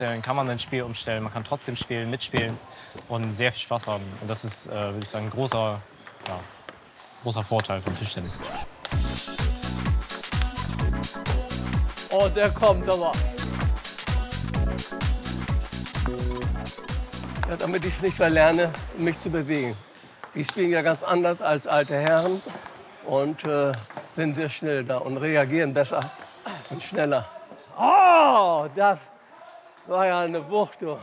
Dann kann man ein Spiel umstellen, man kann trotzdem spielen, mitspielen und sehr viel Spaß haben. Und das ist, würde ich sagen, ein großer Vorteil vom Tischtennis. Oh, der kommt aber. Ja, damit ich es nicht verlerne, mich zu bewegen. Die spielen ja ganz anders als alte Herren und sind sehr schnell da und reagieren besser und schneller. Oh, das war ja eine Wucht, du.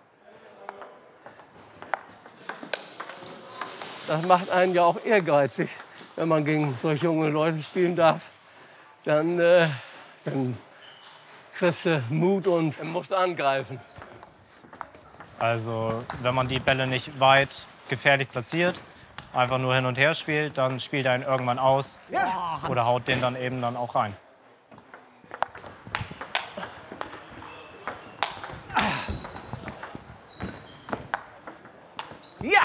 Das macht einen ja auch ehrgeizig, wenn man gegen solche junge Leute spielen darf. Dann kriegst du Mut und musst angreifen. Also, wenn man die Bälle nicht weit gefährlich platziert, einfach nur hin und her spielt, dann spielt er ihn irgendwann aus oder haut den dann eben dann auch rein. Ja!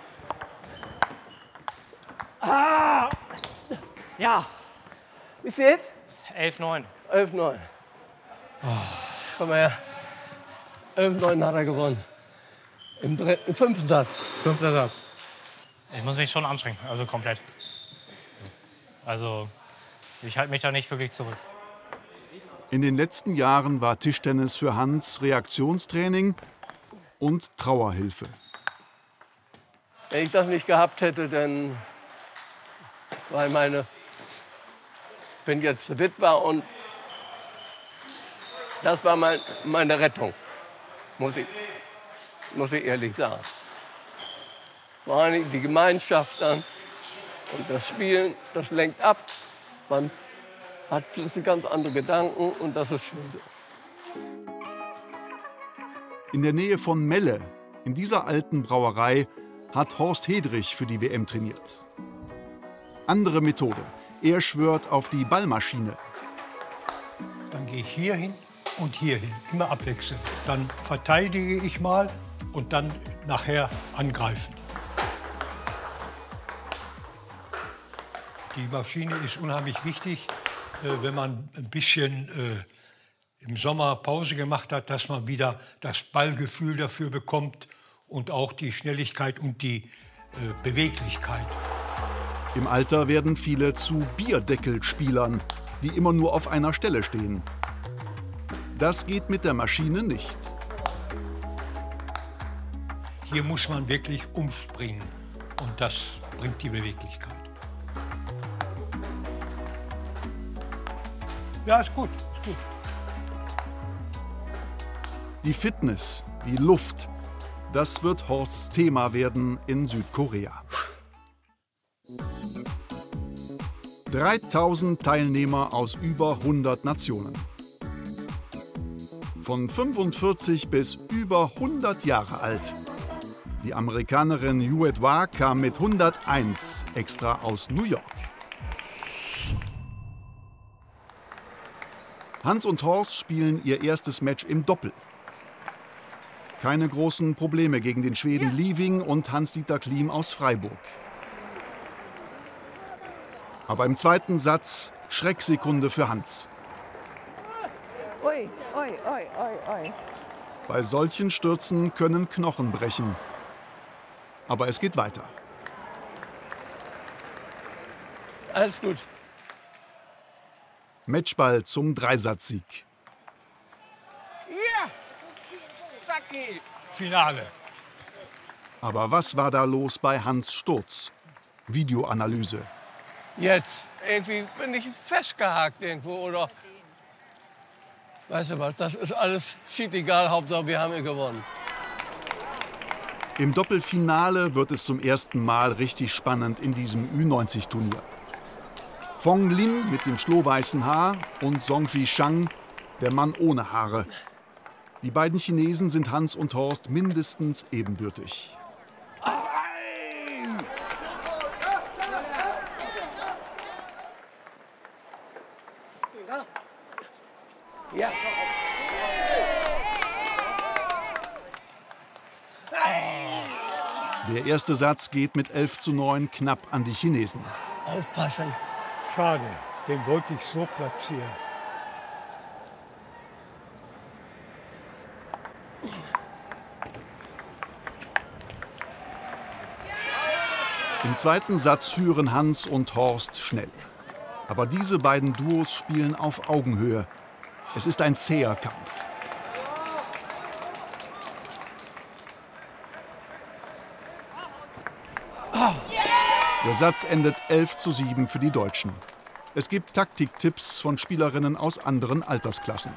Ah! Ja! Wie steht's? 11-9. 11-9. Oh, komm mal her. 11-9 hat er gewonnen. Im fünften Satz. Fünfter Satz. Ich muss mich schon anstrengen, also komplett. Also, ich halte mich da nicht wirklich zurück. In den letzten Jahren war Tischtennis für Hans Reaktionstraining und Trauerhilfe. Wenn ich das nicht gehabt hätte, dann bin jetzt Witwer und das war meine Rettung, muss ich ehrlich sagen. Vor allem die Gemeinschaft dann und das Spielen, das lenkt ab. Man hat plötzlich ganz andere Gedanken und das ist schön. In der Nähe von Melle, in dieser alten Brauerei, hat Horst Hedrich für die WM trainiert. Andere Methode. Er schwört auf die Ballmaschine. Dann gehe ich hier hin und hier hin, immer abwechselnd. Dann verteidige ich mal und dann nachher angreifen. Die Maschine ist unheimlich wichtig, wenn man ein bisschen im Sommer Pause gemacht hat, dass man wieder das Ballgefühl dafür bekommt und auch die Schnelligkeit und die Beweglichkeit. Im Alter werden viele zu Bierdeckelspielern, die immer nur auf einer Stelle stehen. Das geht mit der Maschine nicht. Hier muss man wirklich umspringen und das bringt die Beweglichkeit. Ja, ist gut, ist gut. Die Fitness, die Luft, das wird Horsts Thema werden in Südkorea. 3000 Teilnehmer aus über 100 Nationen. Von 45 bis über 100 Jahre alt. Die Amerikanerin Yuet Hwa kam mit 101 extra aus New York. Hans und Horst spielen ihr erstes Match im Doppel. Keine großen Probleme gegen den Schweden Lieving und Hans-Dieter Klim aus Freiburg. Aber im zweiten Satz Schrecksekunde für Hans. Ui, ui, ui, ui, ui. Bei solchen Stürzen können Knochen brechen. Aber es geht weiter. Alles gut. Matchball zum Dreisatzsieg. Ja! Zacki! Finale. Aber was war da los bei Hans Sturz? Videoanalyse. Jetzt, irgendwie bin ich festgehakt irgendwo oder... Weißt du was, das ist alles schied egal, Hauptsache wir haben hier gewonnen. Im Doppelfinale wird es zum ersten Mal richtig spannend in diesem Ü90-Turnier. Fong Lin mit dem schlohweißen Haar und Song Ji-Shang, der Mann ohne Haare. Die beiden Chinesen sind Hans und Horst mindestens ebenbürtig. Ja. Der erste Satz geht mit 11:9 knapp an die Chinesen. Aufpassen. Schade, den wollte ich so platzieren. Im zweiten Satz führen Hans und Horst schnell. Aber diese beiden Duos spielen auf Augenhöhe. Es ist ein zäher Kampf. Der Satz endet 11:7 für die Deutschen. Es gibt Taktiktipps von Spielerinnen aus anderen Altersklassen.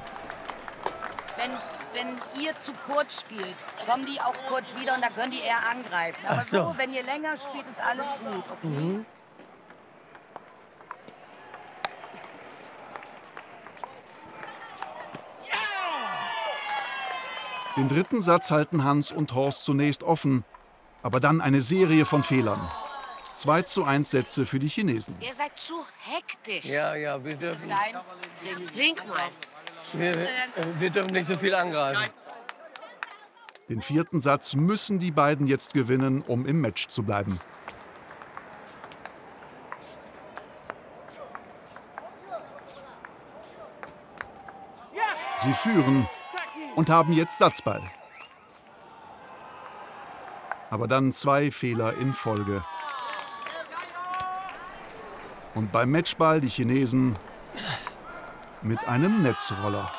Wenn ihr zu kurz spielt, kommen die auch kurz wieder und dann können die eher angreifen. Aber so, wenn ihr länger spielt, ist alles gut. Okay? Den dritten Satz halten Hans und Horst zunächst offen, aber dann eine Serie von Fehlern. 2:1 Sätze für die Chinesen. Ihr seid zu hektisch. Ja, ja, wir dürfen, Trink mal. wir dürfen nicht so viel angreifen. Den vierten Satz müssen die beiden jetzt gewinnen, um im Match zu bleiben. Sie führen und haben jetzt Satzball. Aber dann 2 Fehler in Folge. Und beim Matchball die Chinesen mit einem Netzroller.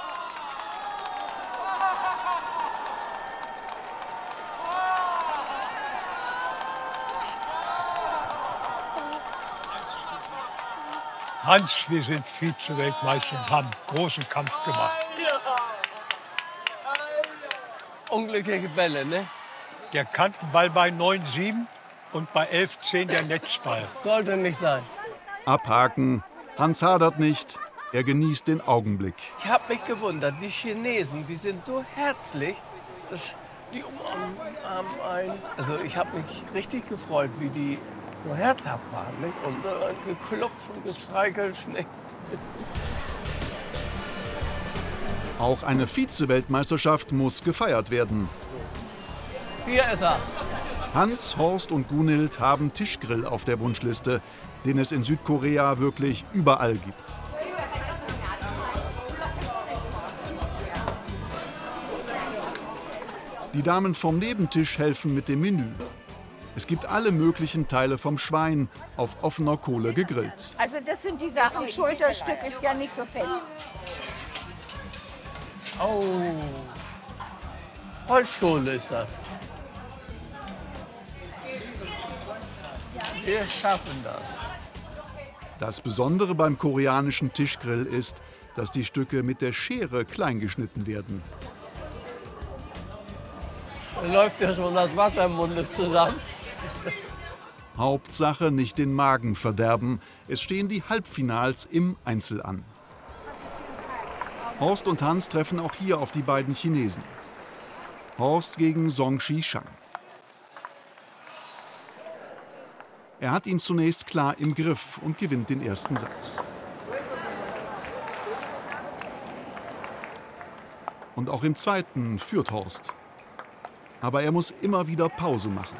Hans, wir sind Vize-Weltmeister und haben großen Kampf gemacht. Unglückliche Bälle, ne? Der Kantenball bei 9:7 und bei 11:10 der Netzball. Sollte nicht sein. Abhaken. Hans hadert nicht. Er genießt den Augenblick. Ich habe mich gewundert, die Chinesen, die sind so herzlich, dass die umarmen einen. Also ich habe mich richtig gefreut, wie die so herzhaft waren, nicht? Und geklopft und gestreichelt. Nicht? Auch eine Vize-Weltmeisterschaft muss gefeiert werden. Hier ist er. Hans, Horst und Gunhild haben Tischgrill auf der Wunschliste, den es in Südkorea wirklich überall gibt. Die Damen vom Nebentisch helfen mit dem Menü. Es gibt alle möglichen Teile vom Schwein auf offener Kohle gegrillt. Also das sind die Sachen. Schulterstück ist ja nicht so fett. Oh, Holzkohle ist das. Wir schaffen das. Das Besondere beim koreanischen Tischgrill ist, dass die Stücke mit der Schere klein geschnitten werden. Da läuft ja schon das Wasser im Munde zusammen. Hauptsache nicht den Magen verderben. Es stehen die Halbfinals im Einzel an. Horst und Hans treffen auch hier auf die beiden Chinesen. Horst gegen Zhongxi Shang. Er hat ihn zunächst klar im Griff und gewinnt den ersten Satz. Und auch im zweiten führt Horst. Aber er muss immer wieder Pause machen.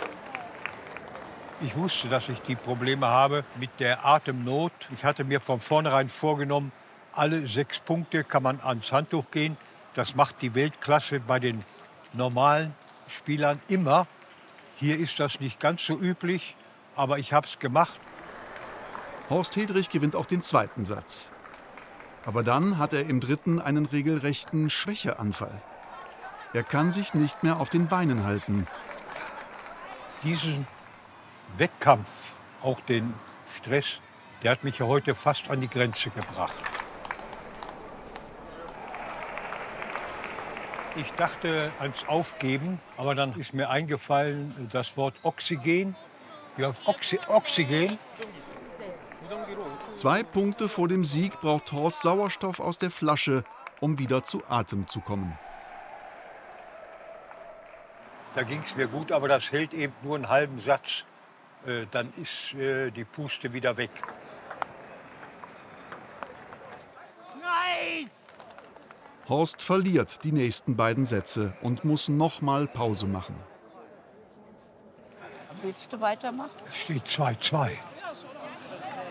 Ich wusste, dass ich die Probleme habe mit der Atemnot. Ich hatte mir von vornherein vorgenommen, alle 6 Punkte kann man ans Handtuch gehen. Das macht die Weltklasse bei den normalen Spielern immer. Hier ist das nicht ganz so üblich, aber ich habe es gemacht. Horst Hedrich gewinnt auch den zweiten Satz. Aber dann hat er im dritten einen regelrechten Schwächeanfall. Er kann sich nicht mehr auf den Beinen halten. Diesen Wettkampf, auch den Stress, der hat mich ja heute fast an die Grenze gebracht. Ich dachte ans Aufgeben, aber dann ist mir eingefallen das Wort Oxygen. Ja, Oxygen. 2 Punkte vor dem Sieg braucht Horst Sauerstoff aus der Flasche, um wieder zu Atem zu kommen. Da ging es mir gut, aber das hält eben nur einen halben Satz. Dann ist die Puste wieder weg. Nein! Horst verliert die nächsten beiden Sätze und muss nochmal Pause machen. Willst du weitermachen? Es steht 2:2.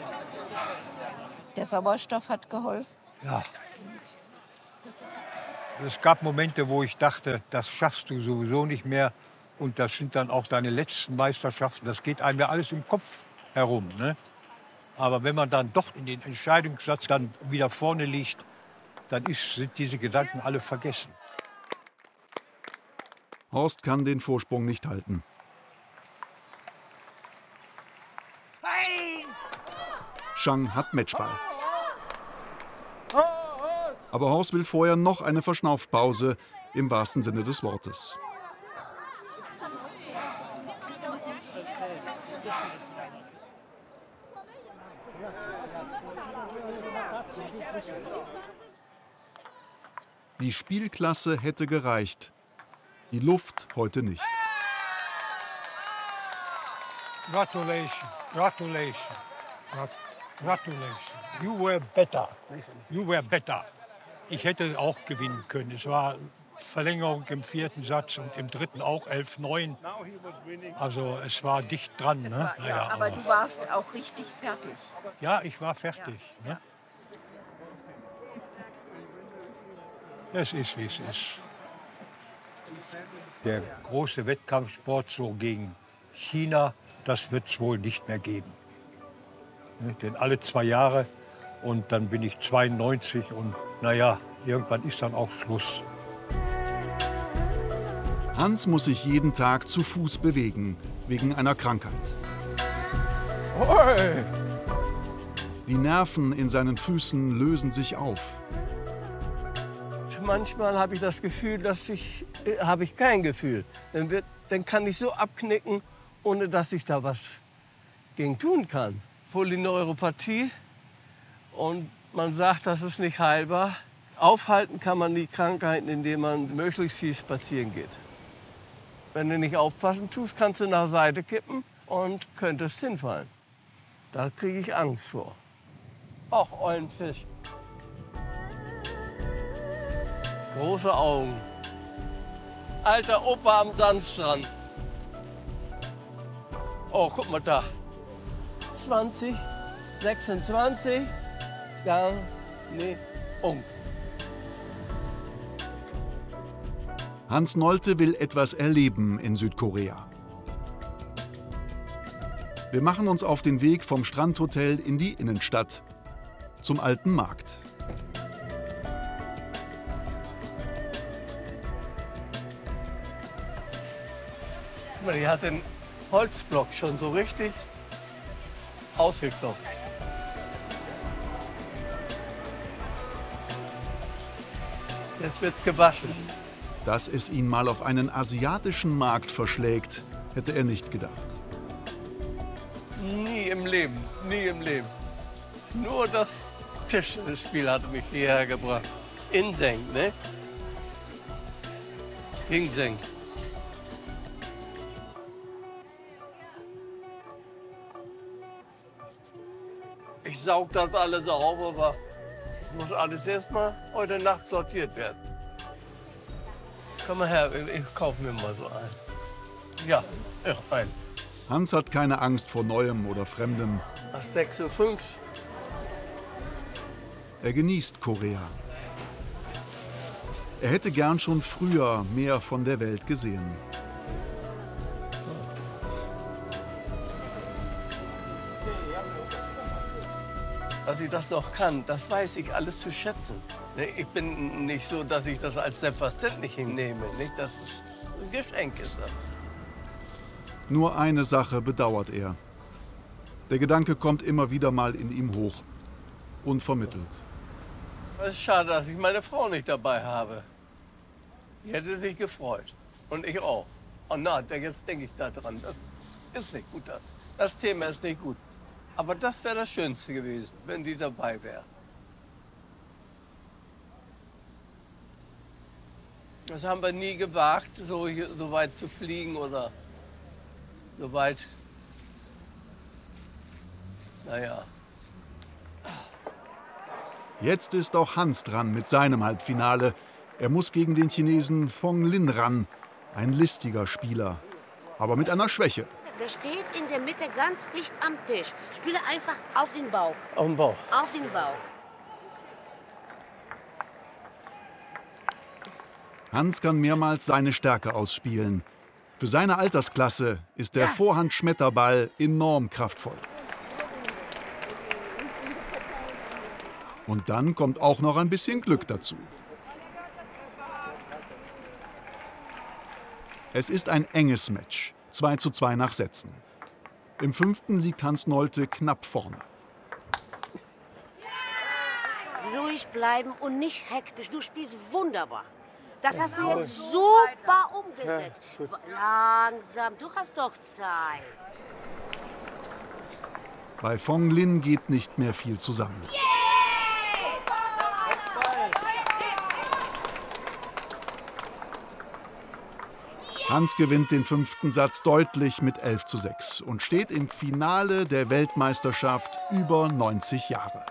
Der Sauerstoff hat geholfen. Ja. Es gab Momente, wo ich dachte, das schaffst du sowieso nicht mehr. Und das sind dann auch deine letzten Meisterschaften. Das geht einem ja alles im Kopf herum. Ne? Aber wenn man dann doch in den Entscheidungssatz dann wieder vorne liegt, dann sind diese Gedanken alle vergessen. Horst kann den Vorsprung nicht halten. Chang hat Matchball. Aber Horst will vorher noch eine Verschnaufpause im wahrsten Sinne des Wortes. Die Spielklasse hätte gereicht. Die Luft heute nicht. Gratulation, gratulation, gratulation. You were better. You were better. Ich hätte auch gewinnen können. Es war Verlängerung im 4. Satz und im 3. auch 11-9. Also es war dicht dran. Ne? Ja, aber du warst auch richtig fertig. Ja, ich war fertig. Ne? Es ist, wie es ist. Der große Wettkampfsport so gegen China, das wird es wohl nicht mehr geben. Ne? Denn alle 2 Jahre und dann bin ich 92 und naja, irgendwann ist dann auch Schluss. Hans muss sich jeden Tag zu Fuß bewegen, wegen einer Krankheit. Oi. Die Nerven in seinen Füßen lösen sich auf. Manchmal habe ich das Gefühl, habe ich kein Gefühl. Dann kann ich so abknicken, ohne dass ich da was gegen tun kann. Polyneuropathie und man sagt, das ist nicht heilbar. Aufhalten kann man die Krankheiten, indem man möglichst viel spazieren geht. Wenn du nicht aufpassen tust, kannst du nach Seite kippen und könntest hinfallen. Da kriege ich Angst vor. Ach, Eulenfisch. Große Augen. Alter Opa am Sandstrand. Oh, guck mal da. 20, 26, Garneung. Hans Nolte will etwas erleben in Südkorea. Wir machen uns auf den Weg vom Strandhotel in die Innenstadt, zum alten Markt. Die hat den Holzblock schon so richtig ausgeklopft. Jetzt wird gewaschen. Dass es ihn mal auf einen asiatischen Markt verschlägt, hätte er nicht gedacht. Nie im Leben, nie im Leben. Nur das Tischspiel hatte mich hierher gebracht. Ginseng, ne? Ginseng. Ich saug das alles auf, aber es muss alles erst mal heute Nacht sortiert werden. Komm mal her, ich kaufe mir mal so einen. Ja, einen. Hans hat keine Angst vor Neuem oder Fremdem. Nach 6:05 Uhr. Er genießt Korea. Er hätte gern schon früher mehr von der Welt gesehen. Dass ich das noch kann, das weiß ich alles zu schätzen. Ich bin nicht so, dass ich das als selbstverständlich hinnehme. Das ist ein Geschenk. Ist das. Nur eine Sache bedauert er. Der Gedanke kommt immer wieder mal in ihm hoch. Unvermittelt. Es ist schade, dass ich meine Frau nicht dabei habe. Die hätte sich gefreut. Und ich auch. Oh na, jetzt denke ich da dran. Das ist nicht gut. Das Thema ist nicht gut. Aber das wäre das Schönste gewesen, wenn die dabei wäre. Das haben wir nie gewagt, so weit zu fliegen oder so weit. Naja. Jetzt ist auch Hans dran mit seinem Halbfinale. Er muss gegen den Chinesen Fong Lin ran. Ein listiger Spieler, aber mit einer Schwäche. Der steht in der Mitte ganz dicht am Tisch. Spiele einfach auf den Bauch. Auf den Bauch. Auf den Bauch. Hans kann mehrmals seine Stärke ausspielen. Für seine Altersklasse ist der Vorhand-Schmetterball enorm kraftvoll. Und dann kommt auch noch ein bisschen Glück dazu. Es ist ein enges Match, 2:2 nach Sätzen. Im 5. liegt Hans Nolte knapp vorne. Ruhig bleiben und nicht hektisch. Du spielst wunderbar. Das hast du jetzt super umgesetzt. Langsam, du hast doch Zeit. Bei Phong Lin geht nicht mehr viel zusammen. Hans gewinnt den 5. Satz deutlich mit 11:6 und steht im Finale der Weltmeisterschaft über 90 Jahre.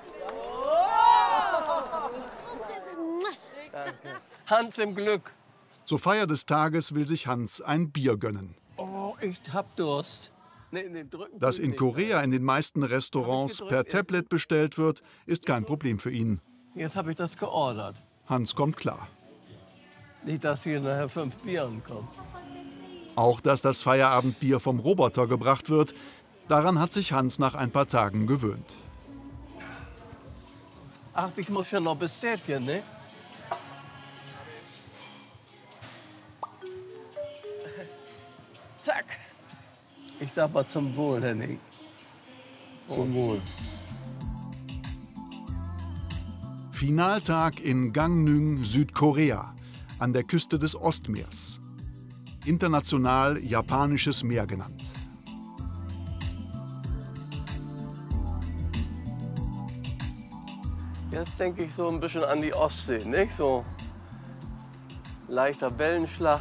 Hans im Glück. Zur Feier des Tages will sich Hans ein Bier gönnen. Oh, ich hab Durst. Nee, drücken Das in Korea in den meisten Restaurants per Tablet bestellt wird, ist kein Problem für ihn. Jetzt habe ich das geordert. Hans kommt klar. Nicht, dass hier nachher 5 Bieren kommen. Auch dass das Feierabendbier vom Roboter gebracht wird, daran hat sich Hans nach ein paar Tagen gewöhnt. Ach, ich muss ja noch bis Städtchen, ne? Zack. Ich sag mal zum Wohl, Henning. Zum Wohl. Finaltag in Gangneung, Südkorea, an der Küste des Ostmeers. International Japanisches Meer genannt. Jetzt denke ich so ein bisschen an die Ostsee, nicht? So leichter Wellenschlag.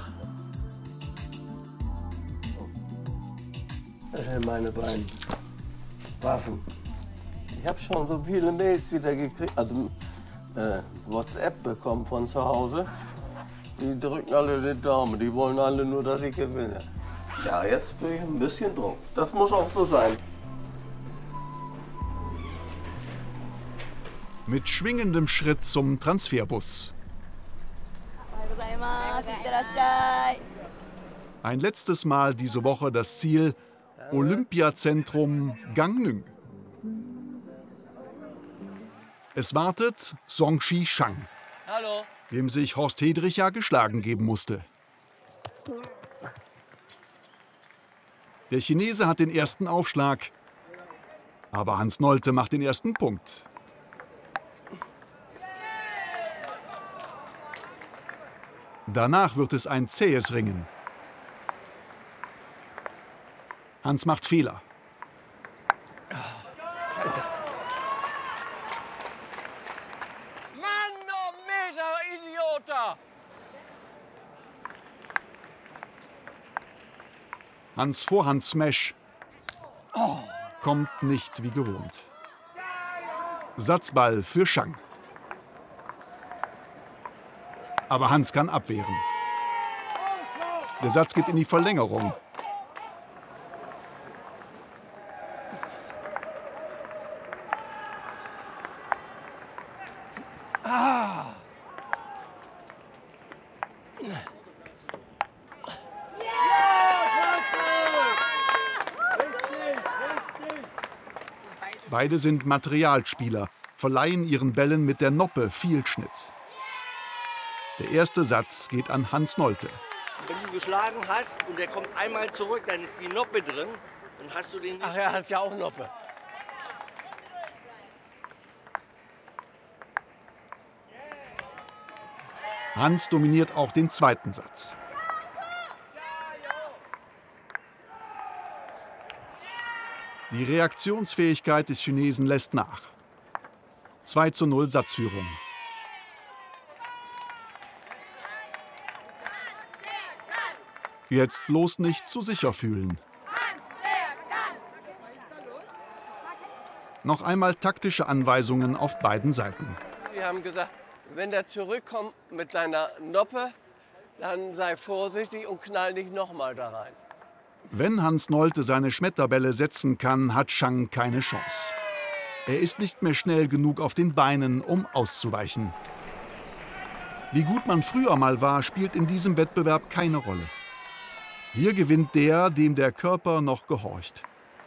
Das sind meine beiden Waffen. Ich habe schon so viele Mails wieder gekriegt, also WhatsApp bekommen von zu Hause. Die drücken alle den Daumen, die wollen alle nur, dass ich gewinne. Ja, jetzt bin ich ein bisschen Druck. Das muss auch so sein. Mit schwingendem Schritt zum Transferbus. Ein letztes Mal diese Woche das Ziel Olympiazentrum Gangneung. Es wartet Zhongxi Shang, Hallo. dem sich Horst Hedrich ja geschlagen geben musste. Der Chinese hat den ersten Aufschlag, aber Hans Nolte macht den ersten Punkt. Danach wird es ein zähes Ringen. Hans macht Fehler. Manometer, Idiota! Hans Vorhand-Smash kommt nicht wie gewohnt. Satzball für Shang. Aber Hans kann abwehren. Der Satz geht in die Verlängerung. Beide sind Materialspieler, verleihen ihren Bällen mit der Noppe Vielschnitt. Der erste Satz geht an Hans Nolte. Wenn du geschlagen hast und der kommt einmal zurück, dann ist die Noppe drin. Dann hast du den nicht. Ach, er hat ja auch Noppe. Hans dominiert auch den zweiten Satz. Die Reaktionsfähigkeit des Chinesen lässt nach. 2:0 Satzführung. Jetzt bloß nicht zu sicher fühlen. Noch einmal taktische Anweisungen auf beiden Seiten. Wir haben gesagt, wenn der zurückkommt mit deiner Noppe, dann sei vorsichtig und knall nicht nochmal da rein. Wenn Hans Nolte seine Schmetterbälle setzen kann, hat Shang keine Chance. Er ist nicht mehr schnell genug auf den Beinen, um auszuweichen. Wie gut man früher mal war, spielt in diesem Wettbewerb keine Rolle. Hier gewinnt der, dem der Körper noch gehorcht.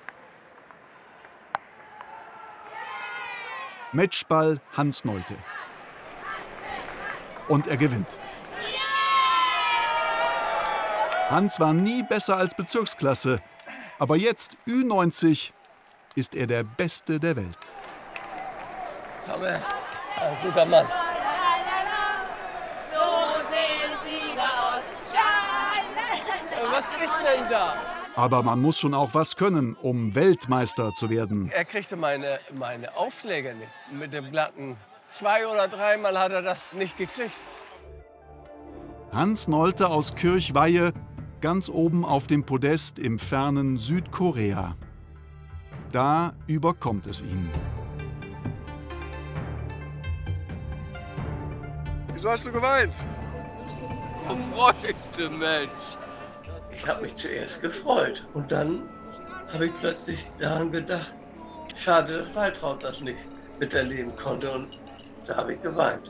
Matchball Hans Nolte. Und er gewinnt. Hans war nie besser als Bezirksklasse, aber jetzt, Ü90, ist er der Beste der Welt. Komm her, ein guter Mann. So sehen sie aus. Was ist denn da? Aber man muss schon auch was können, um Weltmeister zu werden. Er kriegte meine Aufschläge nicht mit dem glatten. 2 oder 3 Mal hat er das nicht gekriegt. Hans Nolte aus Kirchweihe, ganz oben auf dem Podest im fernen Südkorea. Da überkommt es ihn. Wieso hast du geweint? Freude, Mensch. Ich habe mich zuerst gefreut und dann habe ich plötzlich daran gedacht, schade, dass Waltraud das nicht miterleben konnte und da habe ich geweint.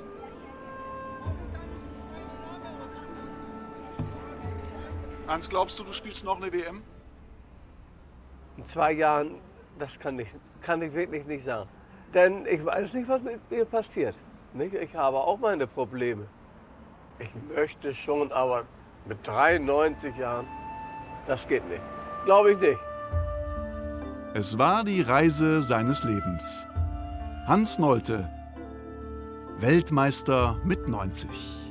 Hans, glaubst du, du spielst noch eine WM? In 2 Jahren, das kann ich wirklich nicht sagen. Denn ich weiß nicht, was mit mir passiert. Nicht? Ich habe auch meine Probleme. Ich möchte schon, aber mit 93 Jahren, das geht nicht. Glaube ich nicht. Es war die Reise seines Lebens. Hans Nolte, Weltmeister mit 90.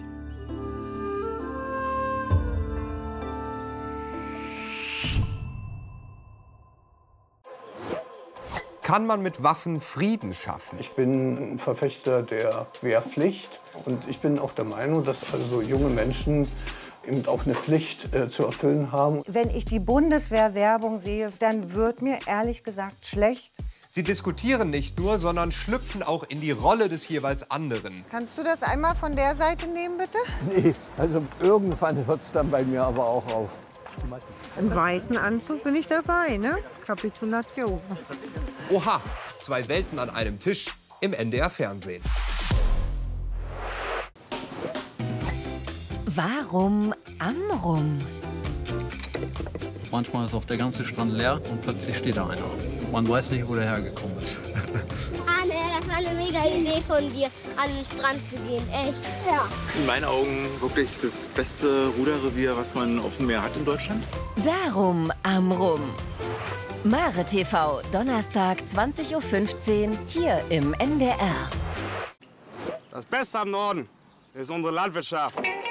Kann man mit Waffen Frieden schaffen? Ich bin ein Verfechter der Wehrpflicht und ich bin auch der Meinung, dass also junge Menschen eben auch eine Pflicht zu erfüllen haben. Wenn ich die Bundeswehr-Werbung sehe, dann wird mir ehrlich gesagt schlecht. Sie diskutieren nicht nur, sondern schlüpfen auch in die Rolle des jeweils anderen. Kannst du das einmal von der Seite nehmen, bitte? Nee, also irgendwann hört es dann bei mir aber auch auf. Im weißen Anzug bin ich dabei, ne? Kapitulation. Oha, 2 Welten an einem Tisch im NDR-Fernsehen. Warum Amrum? Manchmal ist auch der ganze Strand leer und plötzlich steht da einer. Man weiß nicht, wo der hergekommen ist. Anne, das war eine mega Idee von dir, an den Strand zu gehen. Echt? Ja. In meinen Augen wirklich das beste Ruderrevier, was man auf dem Meer hat in Deutschland. Darum Amrum. Mare TV, Donnerstag 20:15 Uhr hier im NDR. Das Beste am Norden ist unsere Landwirtschaft.